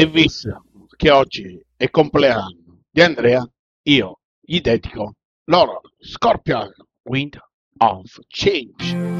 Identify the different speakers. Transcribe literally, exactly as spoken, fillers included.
Speaker 1: E visto che oggi è compleanno di Andrea, io gli dedico loro Scorpion Wind of Change.